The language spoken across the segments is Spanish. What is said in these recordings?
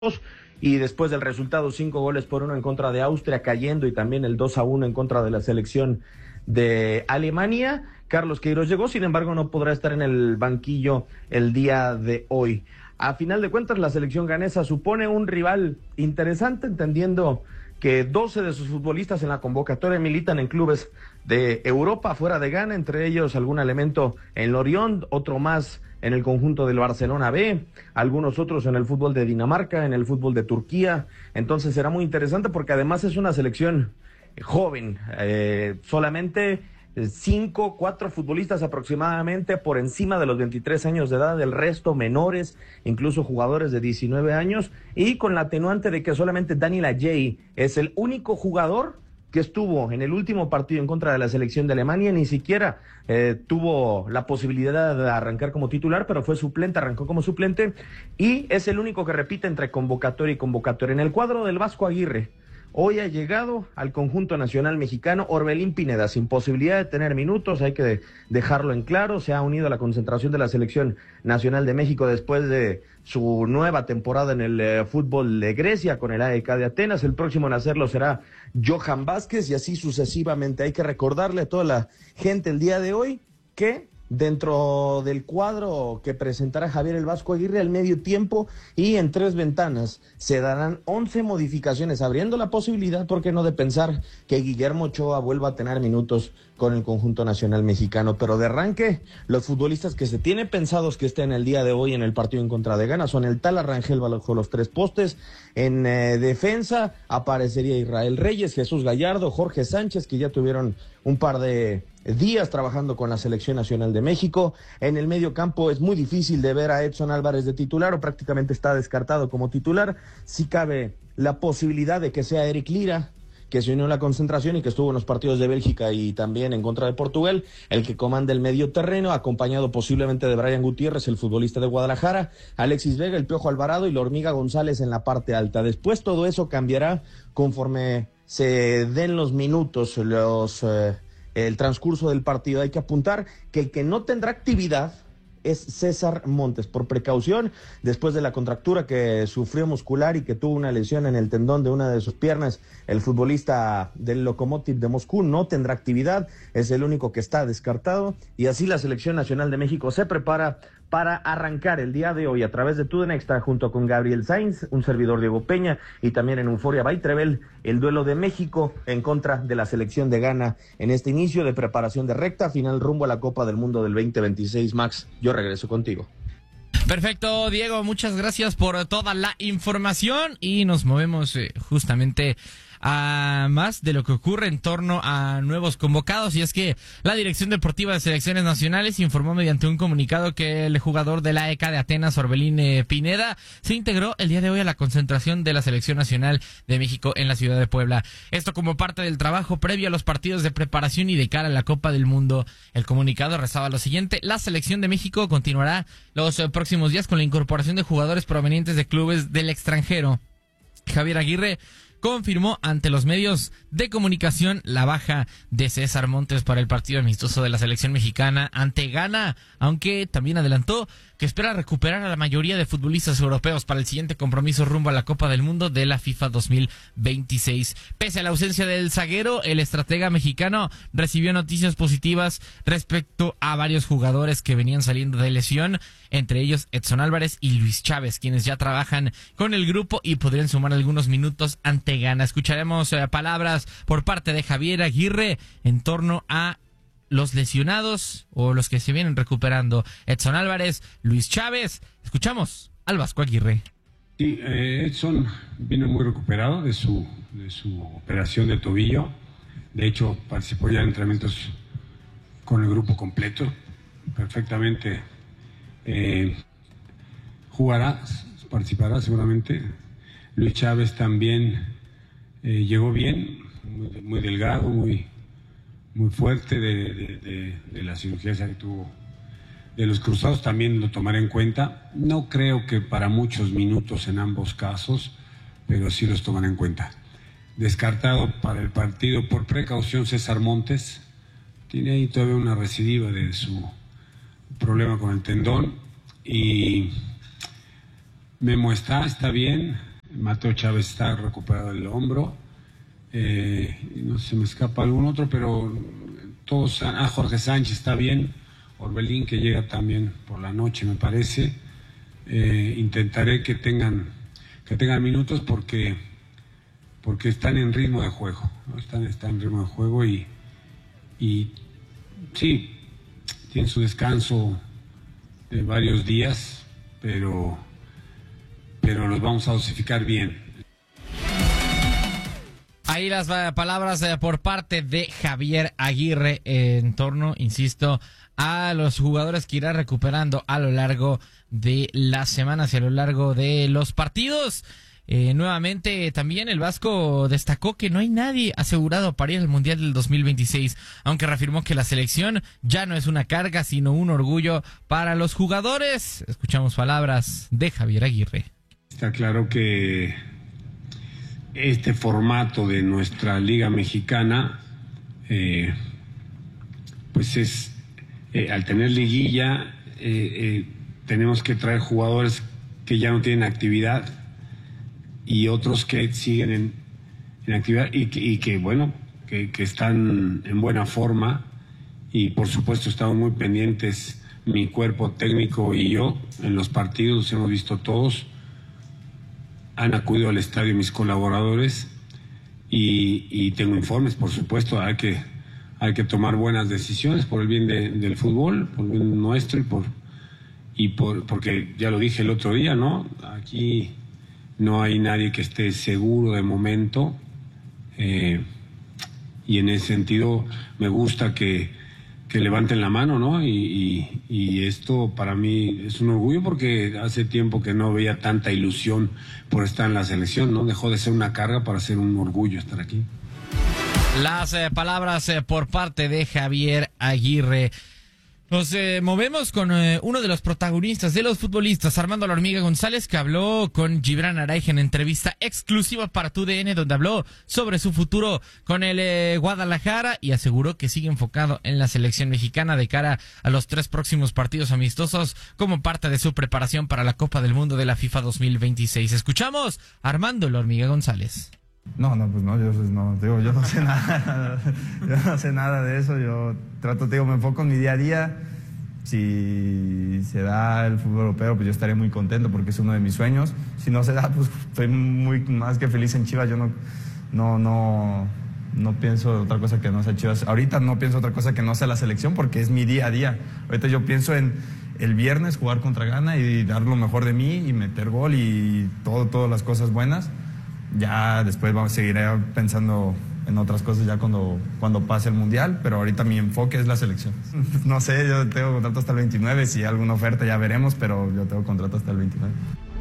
y después del resultado 5-1 en contra de Austria cayendo y también el 2-1 en contra de la selección de Alemania, Carlos Queiroz llegó, sin embargo no podrá estar en el banquillo el día de hoy. A final de cuentas, la selección ganesa supone un rival interesante, entendiendo que 12 de sus futbolistas en la convocatoria militan en clubes de Europa, fuera de Ghana, entre ellos algún elemento en Lorient, otro más en el conjunto del Barcelona B, algunos otros en el fútbol de Dinamarca, en el fútbol de Turquía. Entonces será muy interesante porque además es una selección joven, solamente 4 futbolistas aproximadamente por encima de los 23 años de edad, el resto menores, incluso jugadores de 19 años, y con la atenuante de que solamente Daniel Ajay es el único jugador que estuvo en el último partido en contra de la selección de Alemania, ni siquiera tuvo la posibilidad de arrancar como titular, pero fue suplente, arrancó como suplente, y es el único que repite entre convocatoria y convocatoria. En el cuadro del Vasco Aguirre, hoy ha llegado al conjunto nacional mexicano Orbelín Pineda, sin posibilidad de tener minutos, hay que dejarlo en claro, se ha unido a la concentración de la selección nacional de México después de su nueva temporada en el fútbol de Grecia con el AEK de Atenas. El próximo en hacerlo será Johan Vázquez y así sucesivamente. Hay que recordarle a toda la gente el día de hoy que dentro del cuadro que presentará Javier el Vasco Aguirre al medio tiempo y en 3 ventanas se darán 11 modificaciones, abriendo la posibilidad, ¿por qué no?, de pensar que Guillermo Ochoa vuelva a tener minutos con el conjunto nacional mexicano. Pero de arranque, los futbolistas que se tienen pensados que estén el día de hoy en el partido en contra de Ghana son el Tala Rangel bajo los 3 postes. En defensa aparecería Israel Reyes, Jesús Gallardo, Jorge Sánchez, que ya tuvieron un par de días trabajando con la selección nacional de México. En el medio campo es muy difícil de ver a Edson Álvarez de titular, o prácticamente está descartado como titular. Sí cabe la posibilidad de que sea Eric Lira, que se unió a la concentración y que estuvo en los partidos de Bélgica y también en contra de Portugal, el que comanda el medio terreno, acompañado posiblemente de Brian Gutiérrez, el futbolista de Guadalajara, Alexis Vega, el Piojo Alvarado y la Hormiga González en la parte alta. Después todo eso cambiará conforme se den los minutos, el transcurso del partido. Hay que apuntar que el que no tendrá actividad es César Montes, por precaución, después de la contractura que sufrió muscular y que tuvo una lesión en el tendón de una de sus piernas. El futbolista del Lokomotiv de Moscú no tendrá actividad, es el único que está descartado, y así la selección nacional de México se prepara para arrancar el día de hoy a través de TUDN Extra junto con Gabriel Sainz, un servidor Diego Peña, y también en Euforia by Trebel, el duelo de México en contra de la selección de Ghana en este inicio de preparación de recta final rumbo a la Copa del Mundo del 2026. Max, yo regreso contigo. Perfecto, Diego, muchas gracias por toda la información y nos movemos justamente a más de lo que ocurre en torno a nuevos convocados, y es que la Dirección Deportiva de Selecciones Nacionales informó mediante un comunicado que el jugador del AEK de Atenas, Orbelín Pineda, se integró el día de hoy a la concentración de la Selección Nacional de México en la ciudad de Puebla. Esto como parte del trabajo previo a los partidos de preparación y de cara a la Copa del Mundo. El comunicado rezaba lo siguiente: la Selección de México continuará los próximos días con la incorporación de jugadores provenientes de clubes del extranjero. Javier Aguirre confirmó ante los medios de comunicación la baja de César Montes para el partido amistoso de la selección mexicana ante Ghana, aunque también adelantó que espera recuperar a la mayoría de futbolistas europeos para el siguiente compromiso rumbo a la Copa del Mundo de la FIFA 2026. Pese a la ausencia del zaguero, el estratega mexicano recibió noticias positivas respecto a varios jugadores que venían saliendo de lesión, entre ellos Edson Álvarez y Luis Chávez, quienes ya trabajan con el grupo y podrían sumar algunos minutos ante Ghana. Escucharemos palabras por parte de Javier Aguirre en torno a los lesionados o los que se vienen recuperando: Edson Álvarez, Luis Chávez. Escuchamos al Vasco Aguirre. Sí, Edson vino muy recuperado de su operación de tobillo. De hecho, participó ya en entrenamientos con el grupo completo, perfectamente. Jugará, participará seguramente. Luis Chávez también llegó bien, muy delgado, muy fuerte de la cirugía que tuvo de los cruzados, también lo tomaré en cuenta. No creo que para muchos minutos en ambos casos, pero sí los tomaré en cuenta. Descartado para el partido por precaución César Montes, tiene ahí todavía una recidiva de su problema con el tendón, y Memo está bien, Mateo Chávez está recuperado del hombro. No se me escapa algún otro, pero todos. Jorge Sánchez está bien. Orbelín, que llega también por la noche, me parece. Intentaré que tengan minutos porque están en ritmo de juego, ¿no? Están en ritmo de juego y sí, tienen su descanso de varios días, pero los vamos a dosificar bien. Ahí las palabras por parte de Javier Aguirre en torno, insisto, a los jugadores que irá recuperando a lo largo de las semanas y a lo largo de los partidos. Nuevamente también el Vasco destacó que no hay nadie asegurado para ir al Mundial del 2026, aunque reafirmó que la selección ya no es una carga, sino un orgullo para los jugadores. Escuchamos palabras de Javier Aguirre. Está claro que este formato de nuestra Liga Mexicana, pues es, al tener liguilla, tenemos que traer jugadores que ya no tienen actividad y otros que siguen en actividad y que bueno, que están en buena forma, y por supuesto estamos muy pendientes, mi cuerpo técnico y yo, en los partidos, los hemos visto todos. Han acudido al estadio mis colaboradores y tengo informes, por supuesto. Hay que tomar buenas decisiones por el bien del fútbol, por el bien nuestro porque ya lo dije el otro día, ¿no? Aquí no hay nadie que esté seguro de momento, y en ese sentido me gusta que levanten la mano, ¿no? Y esto para mí es un orgullo porque hace tiempo que no veía tanta ilusión por estar en la selección, ¿no? Dejó de ser una carga para ser un orgullo estar aquí. Las palabras por parte de Javier Aguirre. Nos movemos con uno de los protagonistas, de los futbolistas, Armando La Hormiga González, que habló con Gibran Araiza en entrevista exclusiva para TUDN, donde habló sobre su futuro con el Guadalajara y aseguró que sigue enfocado en la selección mexicana de cara a los 3 próximos partidos amistosos como parte de su preparación para la Copa del Mundo de la FIFA 2026. Escuchamos a Armando La Hormiga González. No, pues no, yo no sé nada, yo no sé nada de eso. Yo trato, me enfoco en mi día a día. Si se da el fútbol europeo, pues yo estaré muy contento porque es uno de mis sueños. Si no se da, pues estoy muy más que feliz en Chivas. Yo no pienso otra cosa que no sea Chivas. Ahorita no pienso otra cosa que no sea la selección porque es mi día a día. Ahorita yo pienso en el viernes jugar contra Ghana y dar lo mejor de mí y meter gol y todas las cosas buenas. Ya después seguiré pensando en otras cosas ya cuando pase el Mundial, pero ahorita mi enfoque es la selección. No sé, yo tengo contrato hasta el 29, si hay alguna oferta ya veremos, pero yo tengo contrato hasta el 29.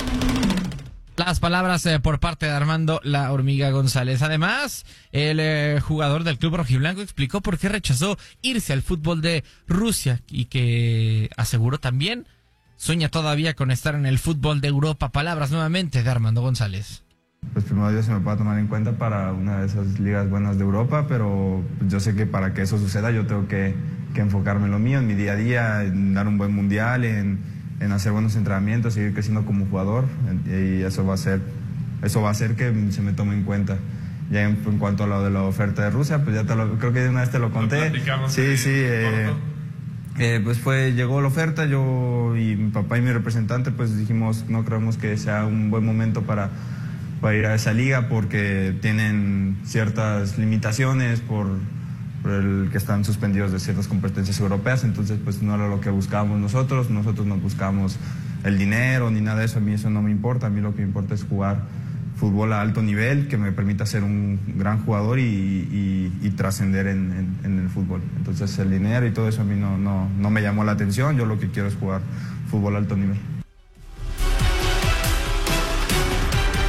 Las palabras por parte de Armando La Hormiga González. Además, el jugador del club rojiblanco explicó por qué rechazó irse al fútbol de Rusia y que aseguró también sueña todavía con estar en el fútbol de Europa. Palabras nuevamente de Armando González. Pues primero Dios se me pueda tomar en cuenta para una de esas ligas buenas de Europa, pero yo sé que para que eso suceda yo tengo que enfocarme en lo mío, en mi día a día, en dar un buen mundial, en hacer buenos entrenamientos, seguir creciendo como jugador, y eso va a hacer que se me tome en cuenta. Ya en cuanto a lo de la oferta de Rusia, pues ya creo que una vez te lo conté. Pues llegó la oferta, yo y mi papá y mi representante pues dijimos no creemos que sea un buen momento para ir a esa liga porque tienen ciertas limitaciones por el que están suspendidos de ciertas competencias europeas, entonces pues no era lo que buscábamos nosotros no buscábamos el dinero ni nada de eso, a mí eso no me importa, a mí lo que me importa es jugar fútbol a alto nivel que me permita ser un gran jugador y trascender en el fútbol. Entonces el dinero y todo eso a mí no me llamó la atención, yo lo que quiero es jugar fútbol a alto nivel.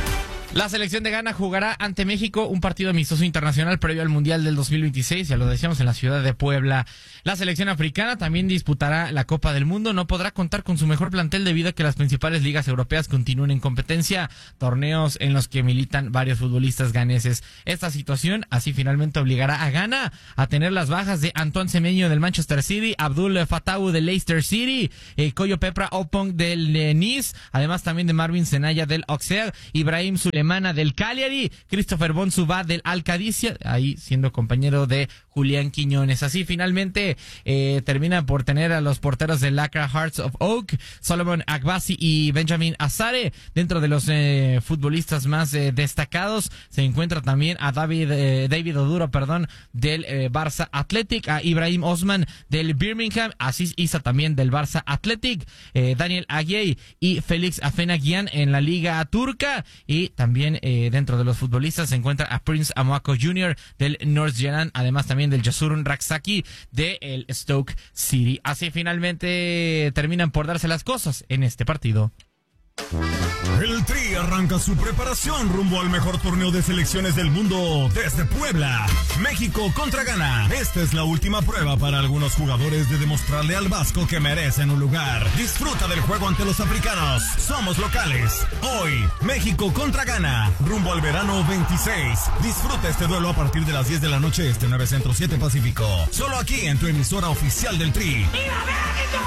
La selección de Ghana jugará ante México un partido amistoso internacional previo al Mundial del 2026, ya lo decíamos, en la ciudad de Puebla. La selección africana también disputará la Copa del Mundo, no podrá contar con su mejor plantel debido a que las principales ligas europeas continúen en competencia, torneos en los que militan varios futbolistas ganeses. Esta situación así finalmente obligará a Ghana a tener las bajas de Antoine Semenyo del Manchester City, Abdul Fatawu del Leicester City, Koyo Pepra Opong del Nice, además también de Marvin Senaya del Auxerre, Ibrahim Sulemana del Cagliari, Christopher Bonsuba del Al-Qadisiyah, ahí siendo compañero de Julián Quiñones. Así finalmente termina por tener a los porteros del Accra Hearts of Oak, Solomon Agbasi y Benjamin Azare. Dentro de los futbolistas más destacados se encuentra también a David Oduro, del Barça Athletic, a Ibrahim Osman del Birmingham, Aziz Issa también del Barça Athletic, Daniel Aguiy y Félix Afenagian en la Liga Turca, y también dentro de los futbolistas se encuentra a Prince Amoako Jr. del North Yenan, además también del Jasurun Raksaki del Stoke City. Así finalmente terminan por darse las cosas en este partido. El Tri arranca su preparación rumbo al mejor torneo de selecciones del mundo desde Puebla. México contra Ghana. Esta es la última prueba para algunos jugadores de demostrarle al Vasco que merecen un lugar. Disfruta del juego ante los africanos. Somos locales. Hoy, México contra Ghana. Rumbo al verano 26. Disfruta este duelo a partir de las 10 de la noche, 9 Centro, 7 Pacífico. Solo aquí en tu emisora oficial del Tri. ¡Viva México!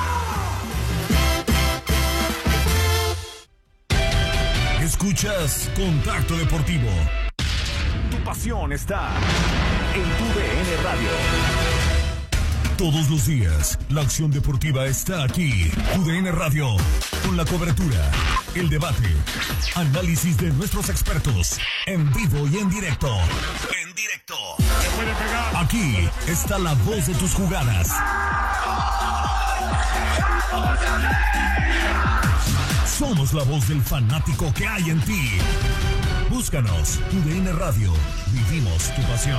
Escuchas Contacto Deportivo. Tu pasión está en tu DN Radio. Todos los días, la acción deportiva está aquí. Tu DN Radio, con la cobertura, el debate, análisis de nuestros expertos, en vivo y en directo. En directo. Aquí está la voz de tus jugadas. Somos la voz del fanático que hay en ti. Búscanos, tu DN Radio. Vivimos tu pasión.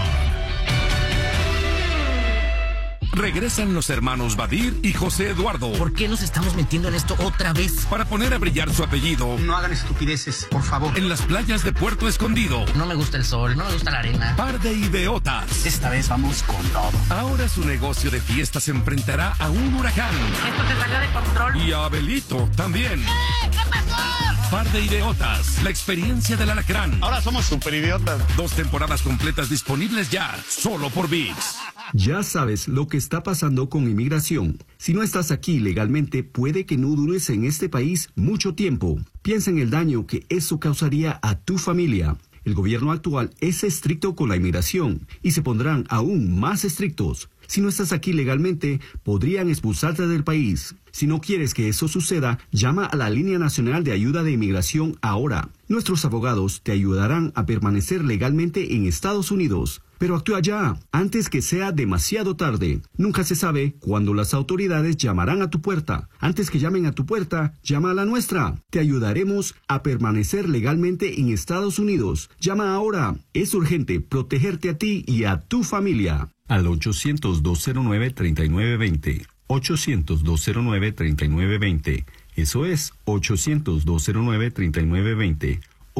Regresan los hermanos Badir y José Eduardo. ¿Por qué nos estamos metiendo en esto otra vez? Para poner a brillar su apellido. No hagan estupideces, por favor. En las playas de Puerto Escondido. No me gusta el sol, no me gusta la arena. Par de idiotas. Esta vez vamos con todo. Ahora su negocio de fiestas se enfrentará a un huracán. Esto se salió de control. Y a Abelito también. ¿Qué pasó? Par de idiotas. La experiencia del alacrán. Ahora somos super idiotas. 2 temporadas completas disponibles ya, solo por ViX. Ya sabes lo que está pasando con inmigración. Si no estás aquí legalmente, puede que no dures en este país mucho tiempo. Piensa en el daño que eso causaría a tu familia. El gobierno actual es estricto con la inmigración y se pondrán aún más estrictos. Si no estás aquí legalmente, podrían expulsarte del país. Si no quieres que eso suceda, llama a la Línea Nacional de Ayuda de Inmigración ahora. Nuestros abogados te ayudarán a permanecer legalmente en Estados Unidos. Pero actúa ya, antes que sea demasiado tarde. Nunca se sabe cuándo las autoridades llamarán a tu puerta. Antes que llamen a tu puerta, llama a la nuestra. Te ayudaremos a permanecer legalmente en Estados Unidos. Llama ahora. Es urgente protegerte a ti y a tu familia. Al 800-209-3920. 800-209-3920. Eso es 800-209-3920.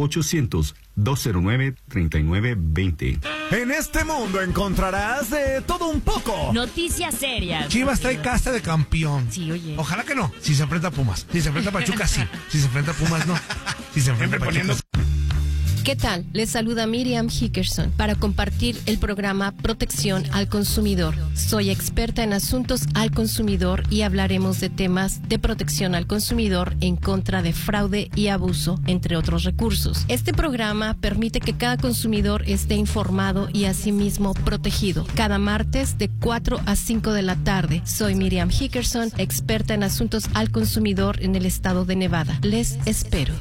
800-209-3920. En este mundo encontrarás de todo un poco. Noticias serias. Chivas trae casta de campeón. Sí, oye. Ojalá que no. Si se enfrenta a Pumas. Si se enfrenta a Pachuca, sí. Si se enfrenta a Pumas, no. Si se enfrenta a Pachuca. ¿Qué tal? Les saluda Miriam Hickerson para compartir el programa Protección al Consumidor. Soy experta en asuntos al consumidor y hablaremos de temas de protección al consumidor en contra de fraude y abuso, entre otros recursos. Este programa permite que cada consumidor esté informado y asimismo protegido. Cada martes de 4 a 5 de la tarde. Soy Miriam Hickerson, experta en asuntos al consumidor en el estado de Nevada. Les espero.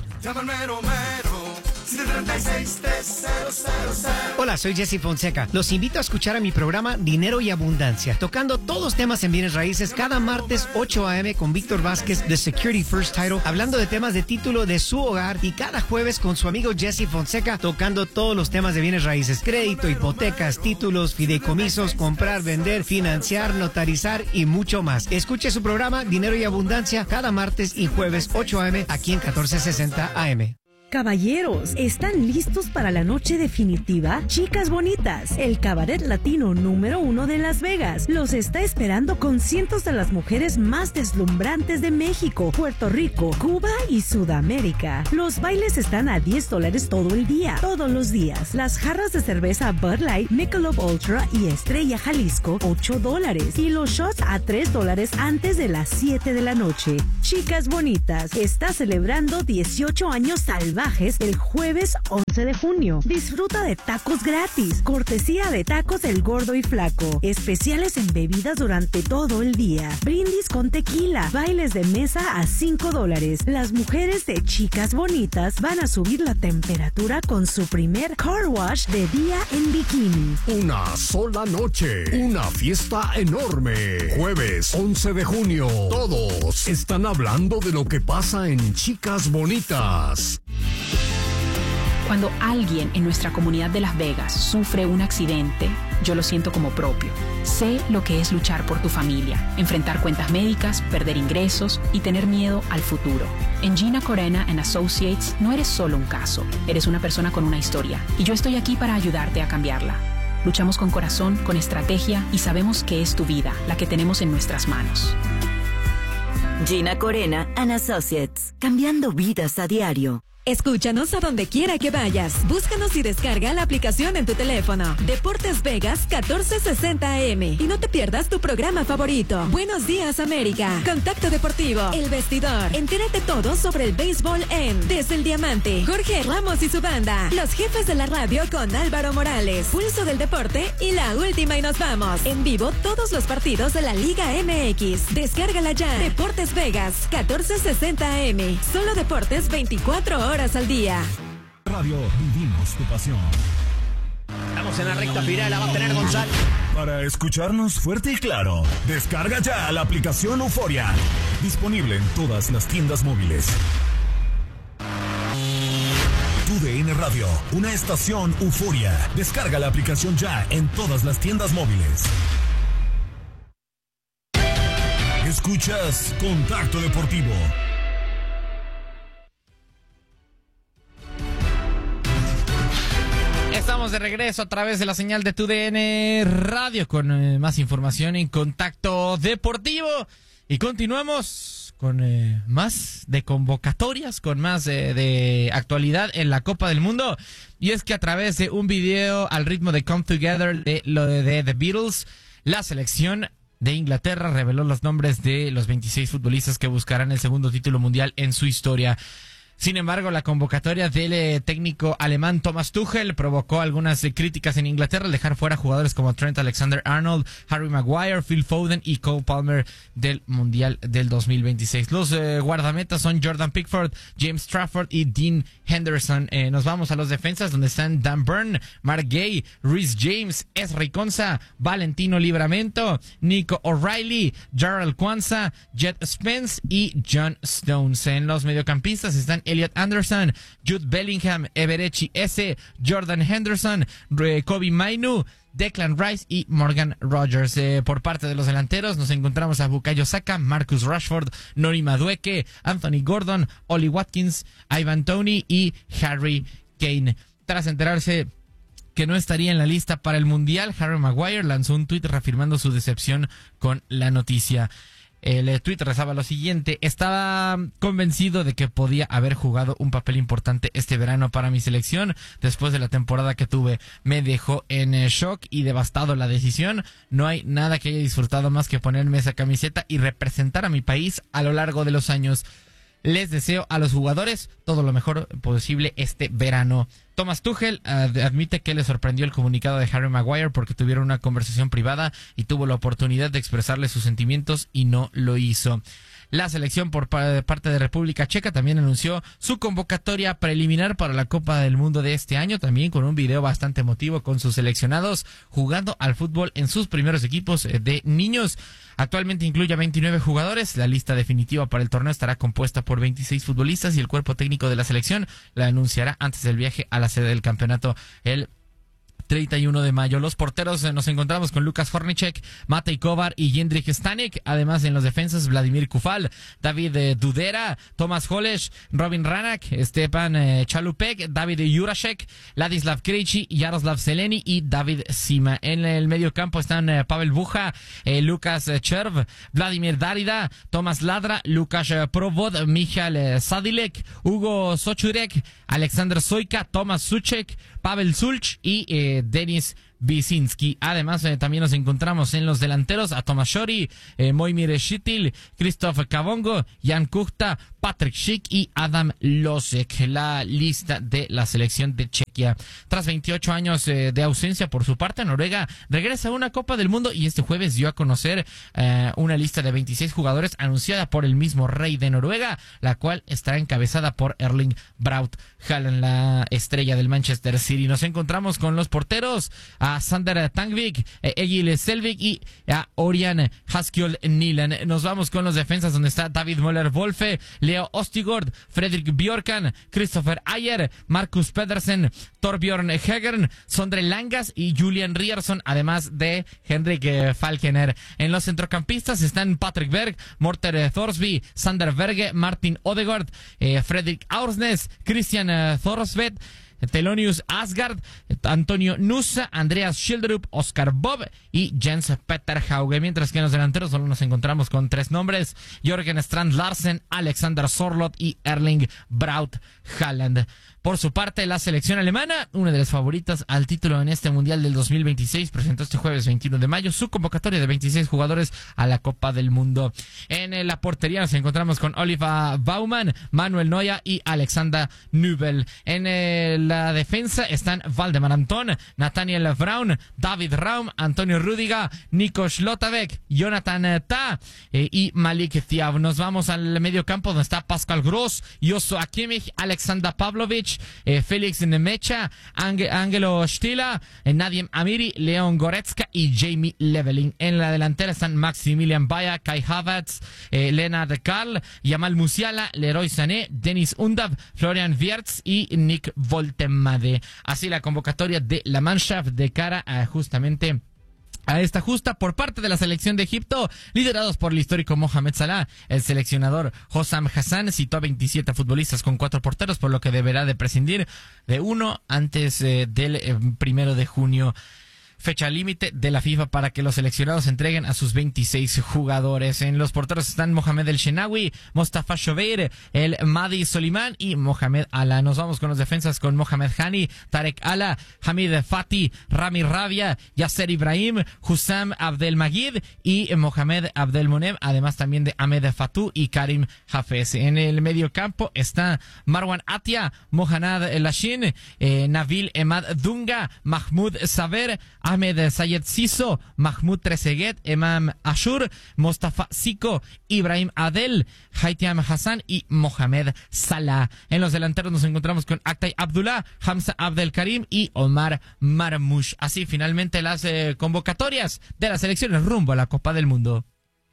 Hola, soy Jesse Fonseca. Los invito a escuchar a mi programa Dinero y Abundancia, tocando todos los temas en bienes raíces cada martes 8 a.m. con Víctor Vázquez de Security First Title, hablando de temas de título de su hogar, y cada jueves con su amigo Jesse Fonseca tocando todos los temas de bienes raíces: crédito, hipotecas, títulos, fideicomisos, comprar, vender, financiar, notarizar y mucho más. Escuche su programa Dinero y Abundancia cada martes y jueves 8 a.m. aquí en 1460 AM. Caballeros, ¿están listos para la noche definitiva? Chicas bonitas, el cabaret latino número 1 de Las Vegas los está esperando con cientos de las mujeres más deslumbrantes de México, Puerto Rico, Cuba y Sudamérica. Los bailes están a $10 todo el día, todos los días. Las jarras de cerveza Bud Light, Michelob Ultra y Estrella Jalisco, $8. Y los shots a $3 antes de las 7 de la noche. Chicas bonitas, está celebrando 18 años salvajes el jueves 11 de junio. Disfruta de tacos gratis, cortesía de Tacos El Gordo y Flaco. Especiales en bebidas durante todo el día. Brindis con tequila, bailes de mesa a $5. Las mujeres de Chicas Bonitas van a subir la temperatura con su primer car wash de día en bikini. Una sola noche, una fiesta enorme. Jueves 11 de junio. Todos están hablando de lo que pasa en Chicas Bonitas. Cuando alguien en nuestra comunidad de Las Vegas sufre un accidente, yo lo siento como propio. Sé lo que es luchar por tu familia, enfrentar cuentas médicas, perder ingresos y tener miedo al futuro. En Gina Corena & Associates no eres solo un caso, eres una persona con una historia y yo estoy aquí para ayudarte a cambiarla. Luchamos con corazón, con estrategia y sabemos que es tu vida la que tenemos en nuestras manos. Gina Corena & Associates, cambiando vidas a diario. Escúchanos a donde quiera que vayas. Búscanos y descarga la aplicación en tu teléfono. Deportes Vegas 1460 AM. Y no te pierdas tu programa favorito. Buenos días, América. Contacto Deportivo. El Vestidor. Entérate todo sobre el béisbol en Desde el Diamante. Jorge Ramos y su banda. Los jefes de la radio con Álvaro Morales. Pulso del deporte y la última y nos vamos. En vivo todos los partidos de la Liga MX. Descárgala ya. Deportes Vegas 1460 AM. Solo deportes 24 horas al día. Radio, vivimos tu pasión. Estamos en la recta final, la va a tener Gonzalo. Para escucharnos fuerte y claro, descarga ya la aplicación Euforia. Disponible en todas las tiendas móviles. TUDN Radio, una estación Euforia. Descarga la aplicación ya en todas las tiendas móviles. Escuchas Contacto Deportivo. Estamos de regreso a través de la señal de TUDN Radio con más información en Contacto Deportivo. Y continuamos con más de convocatorias, con más de actualidad en la Copa del Mundo. Y es que a través de un video al ritmo de Come Together de The Beatles, la selección de Inglaterra reveló los nombres de los 26 futbolistas que buscarán el segundo título mundial en su historia. Sin embargo, la convocatoria del técnico alemán Thomas Tuchel provocó algunas críticas en Inglaterra al dejar fuera jugadores como Trent Alexander-Arnold, Harry Maguire, Phil Foden y Cole Palmer del Mundial del 2026. Los guardametas son Jordan Pickford, James Trafford y Dean Henderson. Nos vamos a los defensas donde están Dan Burn, Mark Gay, Reece James, Ezri Konsa, Valentino Livramento, Nico O'Reilly, Jarrell Kwanzaa, Jet Spence y John Stones. En los mediocampistas están Elliot Anderson, Jude Bellingham, Eberechi Eze, Jordan Henderson, Kobe Mainu, Declan Rice y Morgan Rogers. Por parte de los delanteros nos encontramos a Bukayo Saka, Marcus Rashford, Noni Madueke, Anthony Gordon, Oli Watkins, Ivan Toney y Harry Kane. Tras enterarse que no estaría en la lista para el Mundial, Harry Maguire lanzó un tuit reafirmando su decepción con la noticia. El tuit rezaba lo siguiente: estaba convencido de que podía haber jugado un papel importante este verano para mi selección. Después de la temporada que tuve, me dejó en shock y devastado la decisión. No hay nada que haya disfrutado más que ponerme esa camiseta y representar a mi país a lo largo de los años. Les deseo a los jugadores todo lo mejor posible este verano. Thomas Tuchel admite que le sorprendió el comunicado de Harry Maguire porque tuvieron una conversación privada y tuvo la oportunidad de expresarle sus sentimientos y no lo hizo. La selección por parte de República Checa también anunció su convocatoria preliminar para la Copa del Mundo de este año, también con un video bastante emotivo con sus seleccionados jugando al fútbol en sus primeros equipos de niños. Actualmente incluye a 29 jugadores. La lista definitiva para el torneo estará compuesta por 26 futbolistas y el cuerpo técnico de la selección la anunciará antes del viaje a la sede del campeonato el 31 de mayo. Los porteros nos encontramos con Lukas Hornicek, Matej Kovar y Jindřich Stanek. Además, en los defensas, Vladimir Kufal, David Dudera, Tomáš Holeš, Robin Ranak, Stepan Chalupek, David Jurasek, Ladislav Krejci, Jaroslav Zeleny y David Sima. En el medio campo están Pavel Bucha, Lukas Cherv, Vladimir Darida, Tomás Ladra, Lukas Provod, Michal Sadilek, Hugo Sochurek, Alexander Soika, Tomas Suchek, Pavel Sulch y Denis Visinski. Además, también nos encontramos en los delanteros a Tomas Shori, Moimir Shitil, Krzysztof Kawongo, Jan Kuchta, Patrick Schick y Adam Losek. La lista de la selección de Chequia. Tras 28 años de ausencia por su parte, Noruega regresa a una Copa del Mundo y este jueves dio a conocer una lista de 26 jugadores anunciada por el mismo rey de Noruega, la cual estará encabezada por Erling Braut Haaland, la estrella del Manchester City. Nos encontramos con los porteros a Sander Tangvik, Egil Selvik y a Orian Haskell Nilan. Nos vamos con los defensas, donde está David Möller-Wolfe, Leo Ostigord, Fredrik Bjorkan, Christopher Ayer, Marcus Pedersen, Torbjörn Hegern, Sondre Langas y Julian Ryerson, además de Henrik Falkener. En los centrocampistas están Patrick Berg, Morten Thorsby, Sander Berge, Martin Odegaard, Fredrik Aursnes, Christian Thorsvedt, Thelonious Asgard, Antonio Nusa, Andreas Schildrup, Oscar Bob y Jens Petter Hauge. Mientras que en los delanteros solo nos encontramos con 3 nombres: Jørgen Strand Larsen, Alexander Sorloth y Erling Braut Haaland. Por su parte, la selección alemana, una de las favoritas al título en este Mundial del 2026, presentó este jueves 21 de mayo su convocatoria de 26 jugadores a la Copa del Mundo. En la portería nos encontramos con Oliver Baumann, Manuel Neuer y Alexander Nübel. En la defensa están Valdemar Anton, Nathaniel Braun, David Raum, Antonio Rüdiger, Nico Schlotterbeck, Jonathan Tah y Malik Thiaw. Nos vamos al medio campo, donde está Pascal Gross, Joshua Kimmich, Alexander Pavlovich, Félix Nemecha, Angelo Stiller, Nadim Amiri, Leon Goretzka y Jamie Leveling. En la delantera están Maximilian Bayer, Kai Havertz, Leonard Karl, Yamal Musiala, Leroy Sané, Dennis Undav, Florian Wirtz y Nick Woltemade. Así la convocatoria de la Mannschaft de cara a justamente a esta justa por parte de la selección de Egipto, liderados por el histórico Mohamed Salah. El seleccionador Hossam Hassan citó a 27 futbolistas con 4 porteros, por lo que deberá de prescindir de uno antes del 1 de junio. Fecha límite de la FIFA para que los seleccionados entreguen a sus 26 jugadores. En los porteros están Mohamed El Shenawi, Mostafa Shobeir, el Mahdi Soliman y Mohamed Ala. Nos vamos con los defensas con Mohamed Hani, Tarek Ala, Hamid Fati, Rami Rabia, Yasser Ibrahim, Hussam Abdelmajid y Mohamed Abdelmonem, además también de Ahmed Fatou y Karim Hafez. En el medio campo está Marwan Atia, Mohanad Lashin, Nabil Emad Dunga, Mahmoud Saber, Ahmed Sayed Siso, Mahmoud Trezeguet, Emam Ashur, Mostafa Siko, Ibrahim Adel, Haitiam Hassan y Mohamed Salah. En los delanteros nos encontramos con Aktay Abdullah, Hamza Abdel Karim y Omar Marmoush. Así finalmente las convocatorias de las selecciones rumbo a la Copa del Mundo.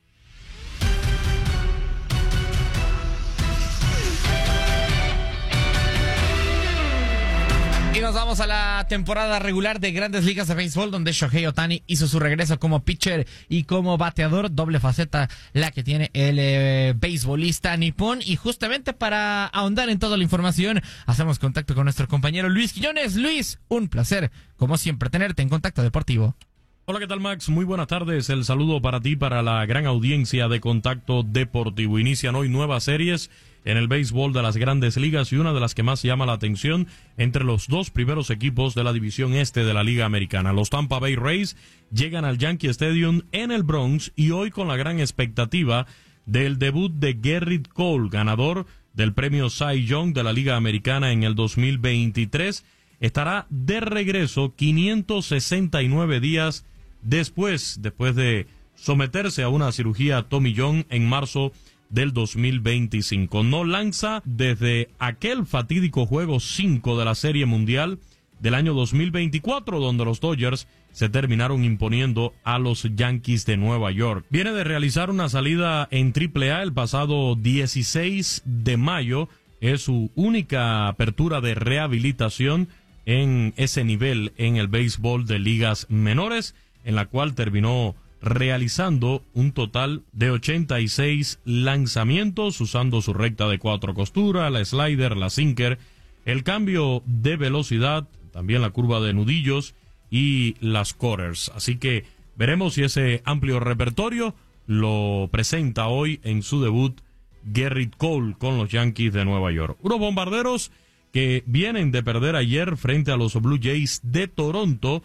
Y nos vamos a la temporada regular de Grandes Ligas de Béisbol, donde Shohei Ohtani hizo su regreso como pitcher y como bateador, doble faceta la que tiene el beisbolista nipón. Y justamente para ahondar en toda la información, hacemos contacto con nuestro compañero Luis Quiñones. Luis, un placer, como siempre, tenerte en Contacto Deportivo. Hola, ¿qué tal, Max? Muy buenas tardes. El saludo para ti, para la gran audiencia de Contacto Deportivo. Inician hoy nuevas series en el béisbol de las Grandes Ligas y una de las que más llama la atención entre los 2 primeros equipos de la división este de la Liga Americana. Los Tampa Bay Rays llegan al Yankee Stadium en el Bronx y hoy con la gran expectativa del debut de Gerrit Cole, ganador del premio Cy Young de la Liga Americana en el 2023. Estará de regreso 569 días después de someterse a una cirugía Tommy John en marzo del 2025. No lanza desde aquel fatídico juego 5 de la Serie Mundial del año 2024, donde los Dodgers se terminaron imponiendo a los Yankees de Nueva York. Viene de realizar una salida en AAA el pasado 16 de mayo. Es su única apertura de rehabilitación en ese nivel en el béisbol de ligas menores, en la cual terminó realizando un total de 86 lanzamientos usando su recta de 4 costuras, la slider, la sinker, el cambio de velocidad, también la curva de nudillos y las cutters. Así que veremos si ese amplio repertorio lo presenta hoy en su debut Gerrit Cole con los Yankees de Nueva York. Unos Bombarderos que vienen de perder ayer frente a los Blue Jays de Toronto,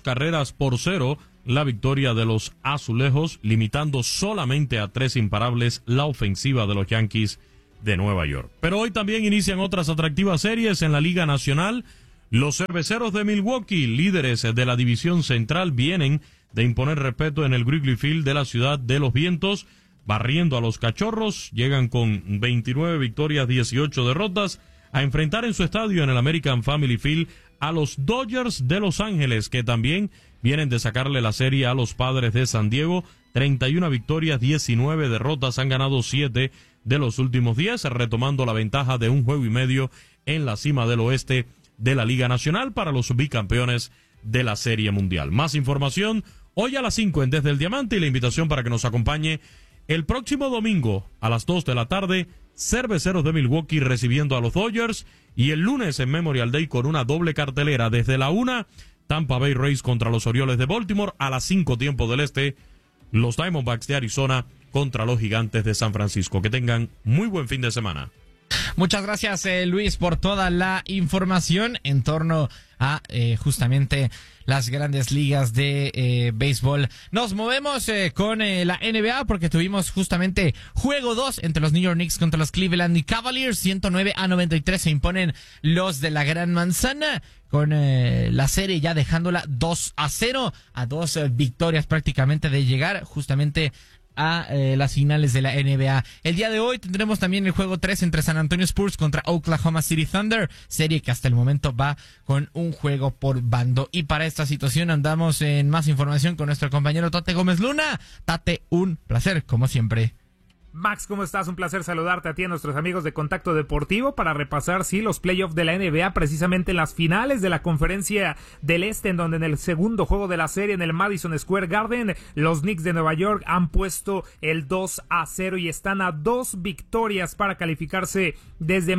2-0, la victoria de los Azulejos, limitando solamente a 3 imparables la ofensiva de los Yankees de Nueva York. Pero hoy también inician otras atractivas series en la Liga Nacional. Los Cerveceros de Milwaukee, líderes de la División Central, vienen de imponer respeto en el Wrigley Field de la Ciudad de los Vientos, barriendo a los Cachorros. Llegan con 29 victorias, 18 derrotas, a enfrentar en su estadio en el American Family Field a los Dodgers de Los Ángeles, que también vienen de sacarle la serie a los Padres de San Diego. 31 victorias, 19 derrotas, han ganado 7 de los últimos 10, retomando la ventaja de 1 juego y medio en la cima del oeste de la Liga Nacional para los bicampeones de la Serie Mundial. Más información hoy a las 5 en Desde el Diamante, y la invitación para que nos acompañe el próximo domingo a las 2 de la tarde, Cerveceros de Milwaukee recibiendo a los Dodgers, y el lunes en Memorial Day con una doble cartelera desde la 1, Tampa Bay Rays contra los Orioles de Baltimore, a las 5 tiempo del este, los Diamondbacks de Arizona contra los Gigantes de San Francisco. Que tengan muy buen fin de semana. Muchas gracias, Luis, por toda la información en torno a justamente las grandes ligas de béisbol. Nos movemos con la NBA porque tuvimos justamente juego 2 entre los New York Knicks contra los Cleveland Cavaliers. 109-93 se imponen los de la Gran Manzana, con la serie ya dejándola 2-0, a 2 victorias prácticamente de llegar justamente a las finales de la NBA. El día de hoy tendremos también el juego 3 entre San Antonio Spurs contra Oklahoma City Thunder, serie que hasta el momento va con un juego por bando. Y para esta situación andamos en más información con nuestro compañero Tate Gómez Luna. Tate, un placer, como siempre. Max, ¿cómo estás? Un placer saludarte a ti y a nuestros amigos de Contacto Deportivo para repasar, sí, los playoffs de la NBA, precisamente en las finales de la Conferencia del Este, en donde en el segundo juego de la serie en el Madison Square Garden, los Knicks de Nueva York han puesto el 2-0 y están a 2 victorias para calificarse desde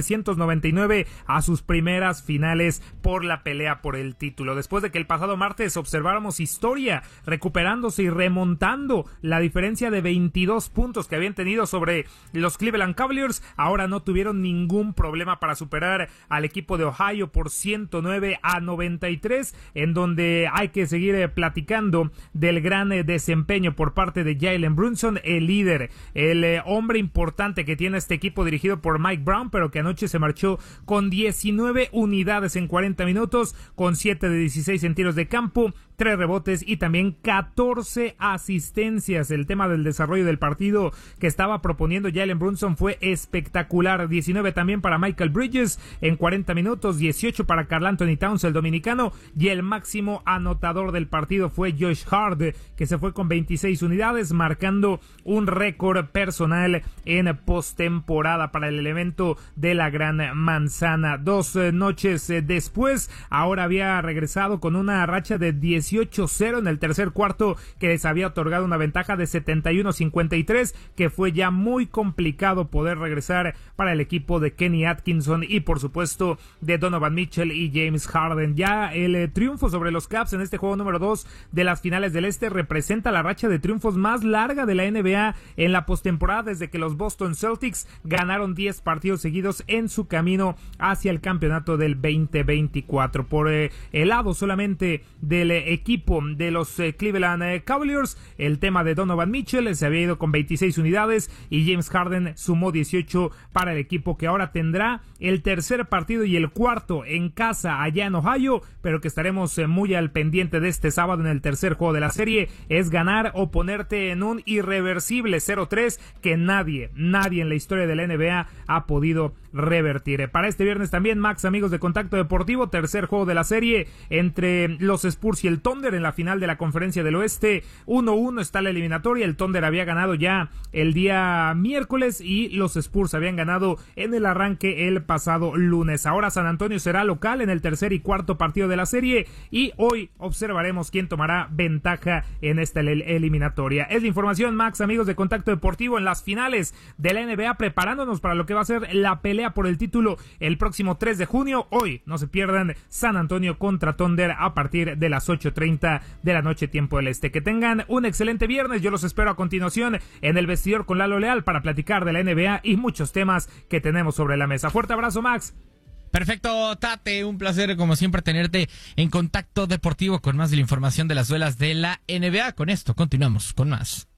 1999 a sus primeras finales por la pelea por el título. Después de que el pasado martes observáramos historia, recuperándose y remontando la diferencia de 22 puntos que habían tenido sobre los Cleveland Cavaliers, ahora no tuvieron ningún problema para superar al equipo de Ohio por 109-93, en donde hay que seguir platicando del gran desempeño por parte de Jalen Brunson, el líder, el hombre importante que tiene este equipo dirigido por Mike Brown, pero que anoche se marchó con 19 unidades en 40 minutos, con 7 de 16 en tiros de campo, 3 rebotes y también 14 asistencias. El tema del desarrollo del partido que estaba proponiendo Jalen Brunson fue espectacular. 19 también para Michael Bridges en 40 minutos, 18 para Karl Anthony Towns, el dominicano, y el máximo anotador del partido fue Josh Hart, que se fue con 26 unidades, marcando un récord personal en postemporada para el elemento de la Gran Manzana. 2 noches después, ahora había regresado con una racha de 18-0 en el tercer cuarto, que les había otorgado una ventaja de 71-53, que fue ya muy complicado poder regresar para el equipo de Kenny Atkinson y por supuesto de Donovan Mitchell y James Harden. Ya el triunfo sobre los Cavs en este juego número 2 de las finales del Este representa la racha de triunfos más larga de la NBA en la postemporada desde que los Boston Celtics ganaron 10 partidos seguidos en su camino hacia el campeonato del 2024. Por el lado solamente del equipo de los Cleveland Cavaliers, el tema de Donovan Mitchell se había ido con 26 unidades y James Harden sumó 18 para el equipo, que ahora tendrá el tercer partido y el cuarto en casa allá en Ohio, pero que estaremos muy al pendiente de este sábado en el tercer juego de la serie. Es ganar o ponerte en un irreversible 0-3 que nadie en la historia de la NBA ha podido revertir. Para este viernes también, Max, amigos de Contacto Deportivo, tercer juego de la serie entre los Spurs y el Thunder en la final de la Conferencia del Oeste. 1-1 está la eliminatoria. El Thunder había ganado ya el día miércoles y los Spurs habían ganado en el arranque el pasado lunes. Ahora San Antonio será local en el tercer y cuarto partido de la serie y hoy observaremos quién tomará ventaja en esta eliminatoria. Es la información, Max, amigos de Contacto Deportivo, en las finales de la NBA, preparándonos para lo que va a ser la pelea por el título el próximo 3 de junio. Hoy no se pierdan San Antonio contra Thunder a partir de las 8:30 de la noche, tiempo del este. Que tengan un excelente viernes. Yo los espero a continuación en el vestidor con Lalo Leal para platicar de la NBA y muchos temas que tenemos sobre la mesa. Fuerte abrazo, Max. Perfecto, Tate, un placer como siempre tenerte en Contacto Deportivo con más de la información de las duelas de la NBA. Con esto continuamos con más.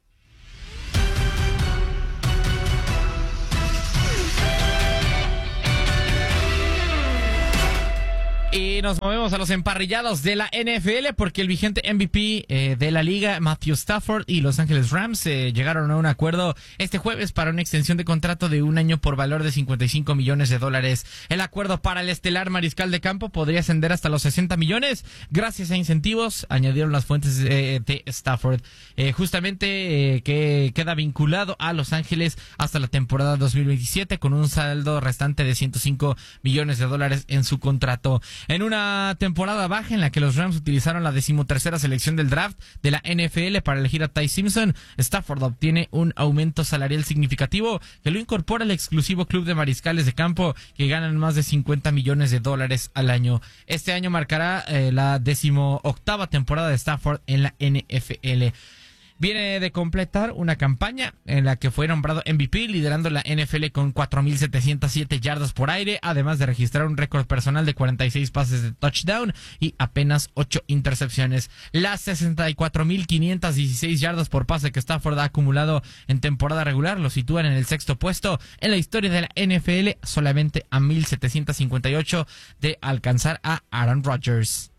Y nos movemos a los emparrillados de la NFL porque el vigente MVP de la liga, Matthew Stafford, y Los Ángeles Rams llegaron a un acuerdo este jueves para una extensión de contrato de 1 año por valor de $55 millones. El acuerdo para el estelar mariscal de campo podría ascender hasta los 60 millones gracias a incentivos, añadieron las fuentes de Stafford. Justamente que queda vinculado a Los Ángeles hasta la temporada 2027 con un saldo restante de $105 millones en su contrato. En una temporada baja en la que los Rams utilizaron la 13ª selección del draft de la NFL para elegir a Ty Simpson, Stafford obtiene un aumento salarial significativo que lo incorpora al exclusivo club de mariscales de campo que ganan más de $50 millones al año. Este año marcará la 18ª temporada de Stafford en la NFL. Viene de completar una campaña en la que fue nombrado MVP, liderando la NFL con 4,707 yardas por aire, además de registrar un récord personal de 46 pases de touchdown y apenas 8 intercepciones. Las 64,516 yardas por pase que Stafford ha acumulado en temporada regular lo sitúan en el sexto puesto en la historia de la NFL, solamente a 1,758 de alcanzar a Aaron Rodgers.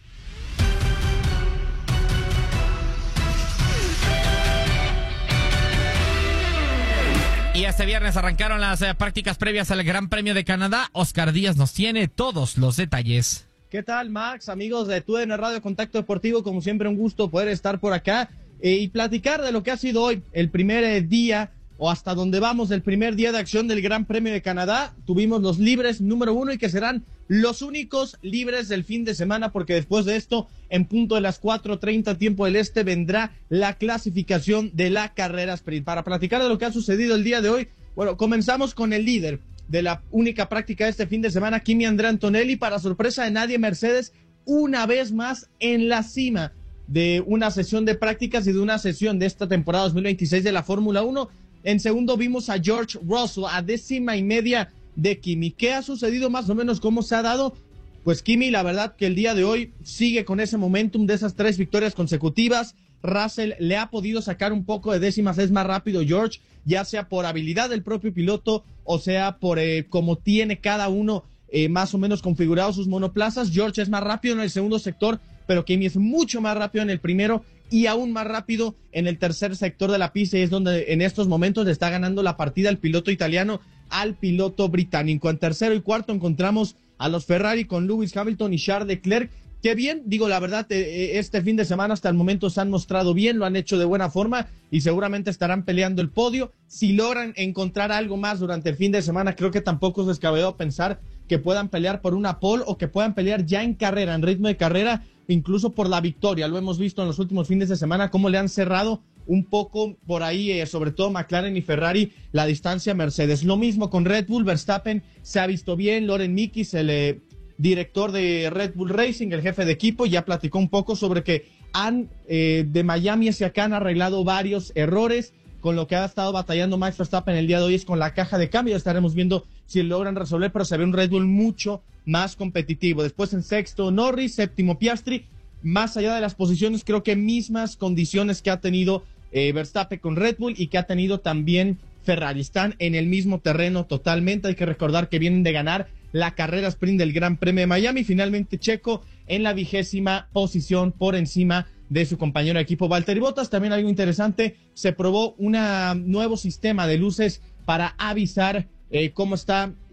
Y este viernes arrancaron las prácticas previas al Gran Premio de Canadá. Oscar Díaz nos tiene todos los detalles. ¿Qué tal, Max? Amigos de TUDN Radio Contacto Deportivo, como siempre un gusto poder estar por acá y platicar de lo que ha sido hoy el primer día o hasta donde vamos del primer día de acción del Gran Premio de Canadá. Tuvimos los libres número 1 y que serán los únicos libres del fin de semana, porque después de esto, en punto de las 4:30 tiempo del este, vendrá la clasificación de la carrera sprint. Para platicar de lo que ha sucedido el día de hoy, bueno, comenzamos con el líder de la única práctica de este fin de semana, Kimi Andrea Antonelli, para sorpresa de nadie, Mercedes, una vez más en la cima de una sesión de prácticas y de una sesión de esta temporada 2026 de la Fórmula 1. En segundo vimos a George Russell a 10.5 de Kimi. ¿Qué ha sucedido más o menos? ¿Cómo se ha dado? Pues Kimi, la verdad que el día de hoy sigue con ese momentum de esas 3 victorias consecutivas. Russell le ha podido sacar un poco de décimas, es más rápido George, ya sea por habilidad del propio piloto o sea por cómo tiene cada uno más o menos configurados sus monoplazas. George es más rápido en el segundo sector, pero Kimi es mucho más rápido en el primero y aún más rápido en el tercer sector de la pista, y es donde en estos momentos le está ganando la partida el piloto italiano al piloto británico. En tercero y cuarto encontramos a los Ferrari con Lewis Hamilton y Charles Leclerc, que bien, digo la verdad, este fin de semana hasta el momento se han mostrado bien, lo han hecho de buena forma y seguramente estarán peleando el podio. Si logran encontrar algo más durante el fin de semana, creo que tampoco es descabellado pensar que puedan pelear por una pole o que puedan pelear ya en carrera, en ritmo de carrera, incluso por la victoria. Lo hemos visto en los últimos fines de semana, cómo le han cerrado un poco por ahí, sobre todo McLaren y Ferrari, la distancia a Mercedes. Lo mismo con Red Bull, Verstappen se ha visto bien, Loren Mickis, el director de Red Bull Racing, el jefe de equipo, ya platicó un poco sobre que han de Miami hacia acá han arreglado varios errores. Con lo que ha estado batallando Max Verstappen el día de hoy es con la caja de cambio. Ya estaremos viendo si logran resolver, pero se ve un Red Bull mucho más competitivo. Después en sexto Norris, séptimo Piastri. Más allá de las posiciones, creo que mismas condiciones que ha tenido Verstappen con Red Bull y que ha tenido también Ferrari. Están en el mismo terreno totalmente. Hay que recordar que vienen de ganar la carrera sprint del Gran Premio de Miami. Finalmente Checo en la 20ª posición por encima de su compañero de equipo Valtteri Bottas. También algo interesante, se probó un nuevo sistema de luces para avisar cómo está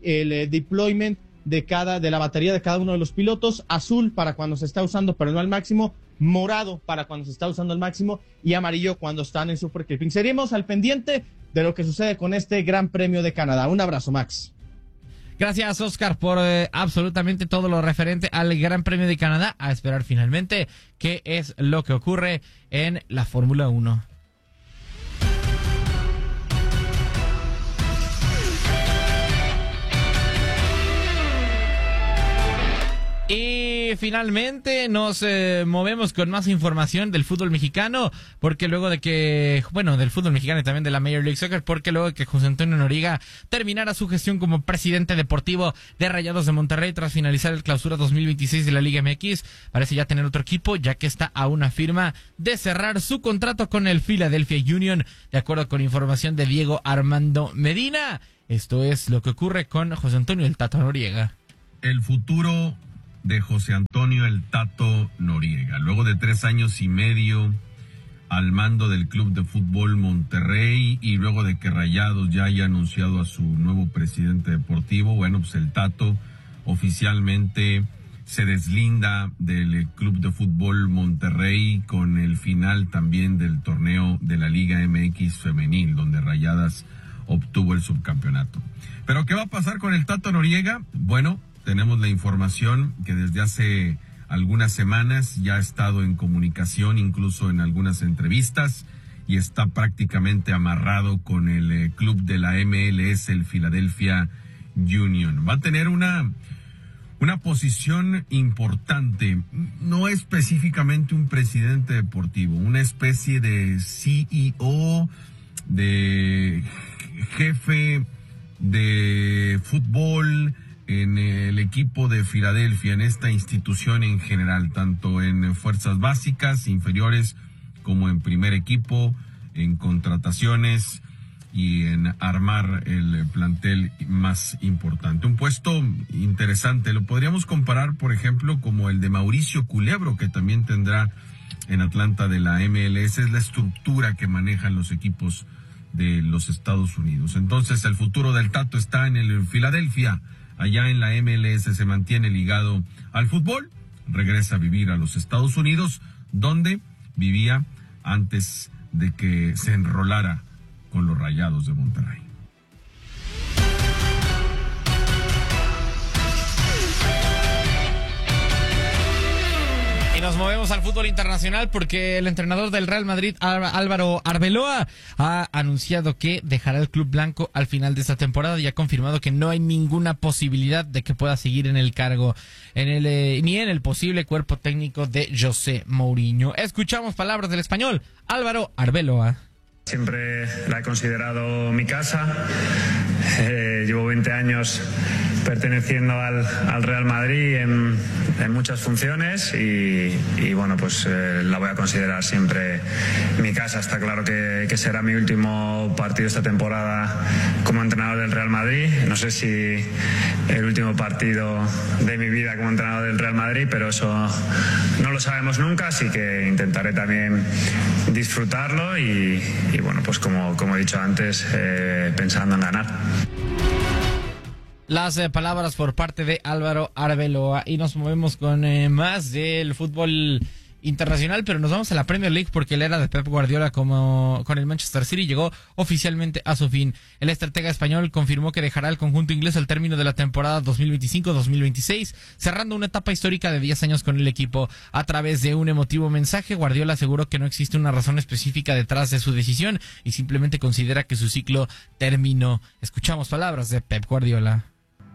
el deployment de la batería de cada uno de los pilotos, azul para cuando se está usando pero no al máximo, morado para cuando se está usando al máximo y amarillo cuando están en Super Clipping. Seguiremos al pendiente de lo que sucede con este Gran Premio de Canadá. Un abrazo, Max. Gracias, Oscar, por absolutamente todo lo referente al Gran Premio de Canadá. A esperar finalmente qué es lo que ocurre en la Fórmula 1. Y finalmente nos movemos con más información del fútbol mexicano, porque luego de que, del fútbol mexicano y también de la Major League Soccer, porque luego de que José Antonio Noriega terminara su gestión como presidente deportivo de Rayados de Monterrey tras finalizar el clausura 2026 de la Liga MX, parece ya tener otro equipo, ya que está a una firma de cerrar su contrato con el Philadelphia Union, de acuerdo con información de Diego Armando Medina. Esto es lo que ocurre con José Antonio el Tato Noriega. El futuro de José Antonio el Tato Noriega, luego de 3 años y medio al mando del Club de Fútbol Monterrey y luego de que Rayados ya haya anunciado a su nuevo presidente deportivo, pues el Tato oficialmente se deslinda del Club de Fútbol Monterrey con el final también del torneo de la Liga MX femenil, donde Rayadas obtuvo el subcampeonato. ¿Pero qué va a pasar con el Tato Noriega? Tenemos la información que desde hace algunas semanas ya ha estado en comunicación, incluso en algunas entrevistas, y está prácticamente amarrado con el club de la MLS, el Philadelphia Union. Va a tener una posición importante, no específicamente un presidente deportivo, una especie de CEO, de jefe de fútbol en el equipo de Filadelfia, en esta institución en general, tanto en fuerzas básicas, inferiores, como en primer equipo, en contrataciones y en armar el plantel más importante. Un puesto interesante, lo podríamos comparar, por ejemplo, como el de Mauricio Culebro, que también tendrá en Atlanta de la MLS. Es la estructura que manejan los equipos de los Estados Unidos. Entonces, el futuro del Tato está en el Filadelfia. Allá en la MLS se mantiene ligado al fútbol, regresa a vivir a los Estados Unidos, donde vivía antes de que se enrolara con los Rayados de Monterrey. Y nos movemos al fútbol internacional porque el entrenador del Real Madrid, Álvaro Arbeloa, ha anunciado que dejará el club blanco al final de esta temporada y ha confirmado que no hay ninguna posibilidad de que pueda seguir en el cargo, ni en el posible cuerpo técnico de José Mourinho. Escuchamos palabras del español Álvaro Arbeloa. Siempre la he considerado mi casa. Llevo 20 años perteneciendo al Real Madrid en muchas funciones y la voy a considerar siempre mi casa. Está claro que será mi último partido esta temporada como entrenador del Real Madrid. No sé si el último partido de mi vida como entrenador del Real Madrid, pero eso no lo sabemos nunca, así que intentaré también disfrutarlo y como he dicho antes, pensando en ganar. Las palabras por parte de Álvaro Arbeloa, y nos movemos con más del fútbol internacional, pero nos vamos a la Premier League porque la era de Pep Guardiola con el Manchester City llegó oficialmente a su fin. El estratega español confirmó que dejará el conjunto inglés al término de la temporada 2025-2026, cerrando una etapa histórica de 10 años con el equipo. A través de un emotivo mensaje, Guardiola aseguró que no existe una razón específica detrás de su decisión y simplemente considera que su ciclo terminó. Escuchamos palabras de Pep Guardiola.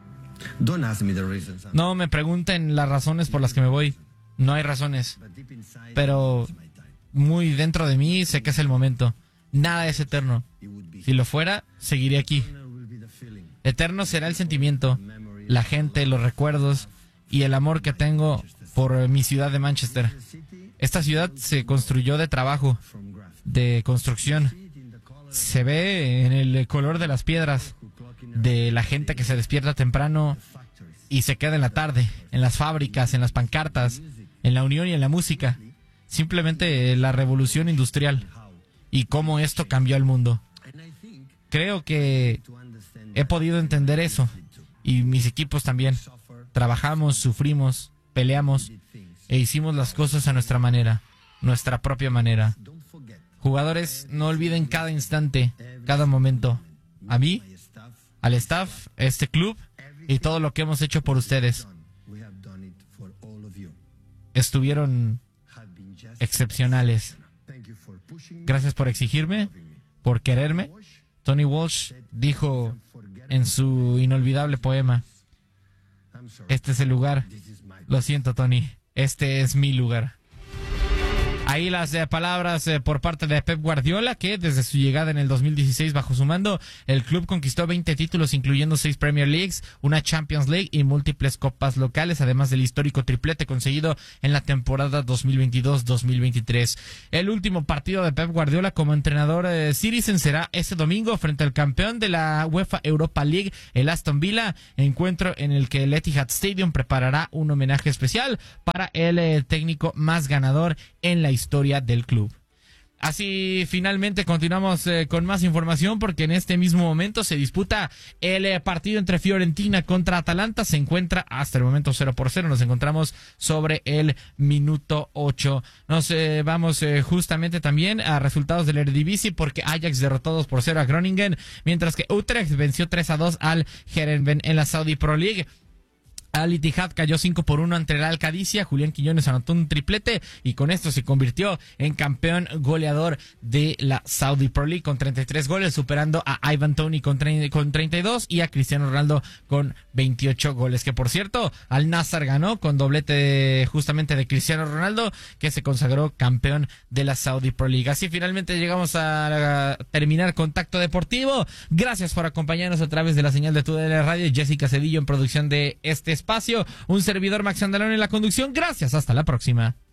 No me pregunten las razones por las que me voy. No hay razones, pero muy dentro de mí sé que es el momento. Nada es eterno. Si lo fuera, seguiré aquí. Eterno será el sentimiento, la gente, los recuerdos y el amor que tengo por mi ciudad de Manchester. Esta ciudad se construyó de trabajo, de construcción. Se ve en el color de las piedras, de la gente que se despierta temprano y se queda en la tarde, en las fábricas, en las pancartas, en la unión y en la música. Simplemente la revolución industrial y cómo esto cambió al mundo. Creo que he podido entender eso y mis equipos también. Trabajamos, sufrimos, peleamos e hicimos las cosas a nuestra manera, nuestra propia manera. Jugadores, no olviden cada instante, cada momento. A mí, al staff, a este club y todo lo que hemos hecho por ustedes. Estuvieron excepcionales. Gracias por exigirme, por quererme. Tony Walsh dijo en su inolvidable poema: este es el lugar. Lo siento, Tony. Este es mi lugar. Ahí las palabras por parte de Pep Guardiola, que desde su llegada en el 2016 bajo su mando, el club conquistó 20 títulos, incluyendo 6 Premier Leagues, una Champions League y múltiples copas locales, además del histórico triplete conseguido en la temporada 2022-2023. El último partido de Pep Guardiola como entrenador Citizen será este domingo frente al campeón de la UEFA Europa League, el Aston Villa, encuentro en el que el Etihad Stadium preparará un homenaje especial para el técnico más ganador en la historia del club. Así finalmente continuamos con más información, porque en este mismo momento se disputa el partido entre Fiorentina contra Atalanta. Se encuentra hasta el momento 0-0. Nos encontramos sobre el minuto 8. Nos vamos justamente también a resultados del Eredivisie, porque Ajax derrotó 2-0 a Groningen, mientras que Utrecht venció 3-2 al Heerenveen en la Saudi Pro League. Al Ittihad cayó 5-1 ante el Al-Qadisiyah. Julián Quiñones anotó un triplete y con esto se convirtió en campeón goleador de la Saudi Pro League con 33 goles, superando a Ivan Toney con 32 y a Cristiano Ronaldo con 28 goles. Que por cierto, Al Nassr ganó con doblete justamente de Cristiano Ronaldo, que se consagró campeón de la Saudi Pro League. Así finalmente llegamos a terminar Contacto Deportivo. Gracias por acompañarnos a través de la señal de TUDN Radio. Jessica Cedillo en producción de este espacio, un servidor Max Andalón en la conducción. Gracias, hasta la próxima.